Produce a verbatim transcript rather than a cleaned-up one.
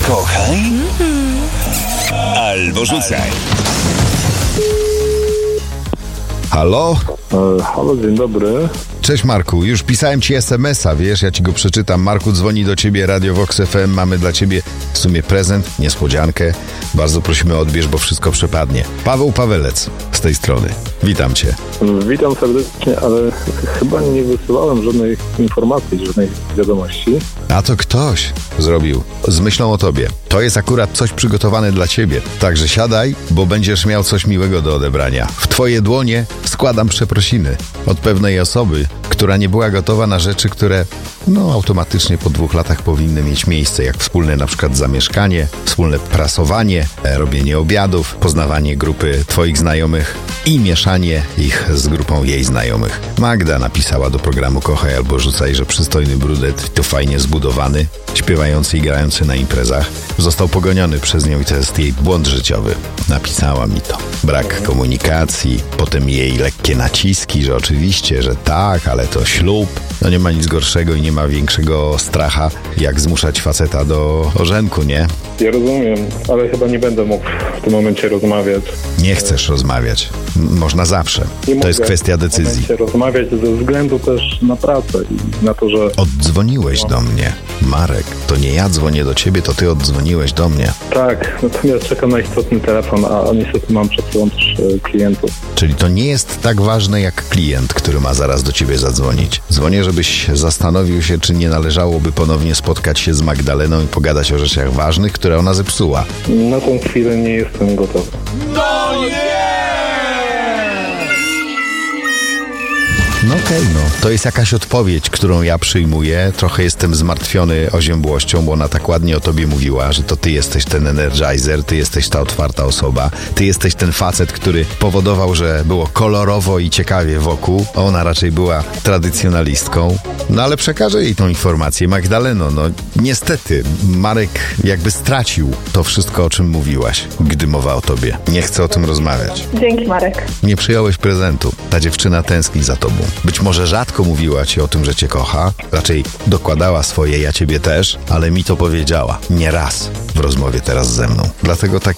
Kochaj mm-hmm. albo rzucaj. Halo? E, halo, dzień dobry. Cześć Marku, już pisałem ci es em es a, wiesz, ja ci go przeczytam. Marku, dzwoni do ciebie Radio Vox F M, mamy dla ciebie w sumie prezent, niespodziankę. Bardzo prosimy odbierz, bo wszystko przepadnie. Paweł Pawelec z tej strony. Witam cię. Witam serdecznie, ale chyba nie wysyłałem żadnej informacji, żadnej wiadomości. A to ktoś zrobił z myślą o tobie. To jest akurat coś przygotowane dla ciebie. Także siadaj, bo będziesz miał coś miłego do odebrania. W twoje dłonie składam przeprosiny od pewnej osoby, która nie była gotowa na rzeczy, które no automatycznie po dwóch latach powinny mieć miejsce, jak wspólne na przykład zamieszkanie, wspólne prasowanie, robienie obiadów, poznawanie grupy twoich znajomych i mieszanie ich z grupą jej znajomych. Magda napisała do programu Kochaj albo Rzucaj, że przystojny brudet to fajnie zbudowany, śpiewający i grający na imprezach, został pogoniony przez nią i to jest jej błąd życiowy. Napisała mi to. Brak komunikacji, potem jej lekkie naciski, że oczywiście, że tak, ale to ślub. No nie ma nic gorszego i nie ma większego stracha, jak zmuszać faceta do ożenku, nie? Ja rozumiem, ale chyba nie będę mógł w tym momencie rozmawiać. Nie chcesz rozmawiać. M- można zawsze. Nie to mogę jest kwestia decyzji. W tym momencie rozmawiać ze względu też na pracę i na to, że... Oddzwoniłeś do mnie, Marek. To nie ja dzwonię do ciebie, to ty oddzwoniłeś do mnie. Tak, natomiast czekam na istotny telefon, a niestety mam przed sobą też klientów. Czyli to nie jest tak ważne jak klient, który ma zaraz do ciebie zadzwonić. Dzwonię, żebyś zastanowił się, czy nie należałoby ponownie spotkać się z Magdaleną i pogadać o rzeczach ważnych, które ona zepsuła. Na tą chwilę nie jestem gotowy. No nie! No okej, okay, no. To jest jakaś odpowiedź, którą ja przyjmuję. Trochę jestem zmartwiony oziębłością, bo ona tak ładnie o tobie mówiła, że to ty jesteś ten energizer, ty jesteś ta otwarta osoba, ty jesteś ten facet, który powodował, że było kolorowo i ciekawie wokół. Ona raczej była tradycjonalistką. No ale przekażę jej tą informację. Magdaleno, no niestety Marek jakby stracił to wszystko, o czym mówiłaś, gdy mowa o tobie. Nie chcę o tym rozmawiać. Dzięki, Marek. Nie przyjąłeś prezentu. Ta dziewczyna tęskni za tobą. Być może rzadko mówiła ci o tym, że cię kocha. Raczej dokładała swoje, ja ciebie też, ale mi to powiedziała. Nie raz w rozmowie teraz ze mną. Dlatego tak